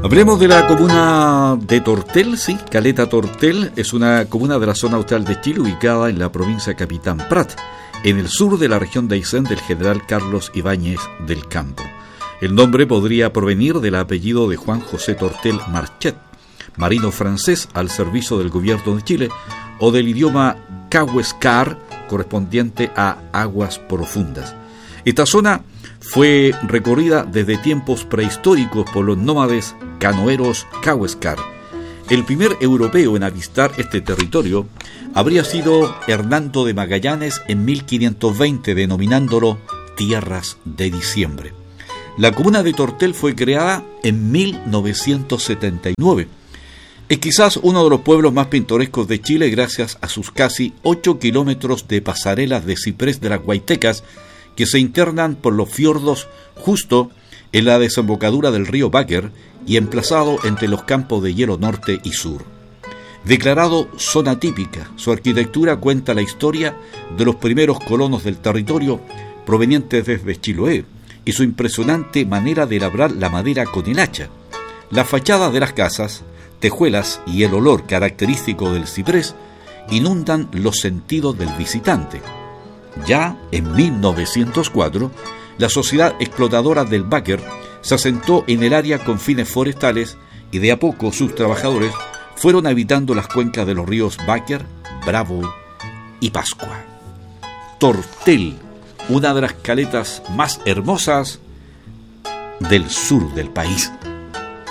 Hablemos de la comuna de Tortel, sí, Caleta Tortel es una comuna de la zona austral de Chile ubicada en la provincia de Capitán Prat, en el sur de la región de Aysén del general Carlos Ibáñez del Campo. El nombre podría provenir del apellido de Juan José Tortel Marchet, marino francés al servicio del gobierno de Chile, o del idioma Cauescar, correspondiente a aguas profundas. Esta zona fue recorrida desde tiempos prehistóricos por los nómades canoeros Cauescar. El primer europeo en avistar este territorio habría sido Hernando de Magallanes en 1520, denominándolo Tierras de Diciembre. La comuna de Tortel fue creada en 1979. Es quizás uno de los pueblos más pintorescos de Chile gracias a sus casi 8 kilómetros de pasarelas de ciprés de las Guaitecas que se internan por los fiordos justo en la desembocadura del río Báquer y emplazado entre los campos de hielo norte y sur. Declarado zona típica, su arquitectura cuenta la historia de los primeros colonos del territorio provenientes desde Chiloé y su impresionante manera de labrar la madera con el hacha. Las fachadas de las casas, tejuelas y el olor característico del ciprés inundan los sentidos del visitante. Ya en 1904, la sociedad explotadora del Báquer se asentó en el área con fines forestales y de a poco sus trabajadores fueron habitando las cuencas de los ríos Báquer, Bravo y Pascua. Tortel, una de las caletas más hermosas del sur del país.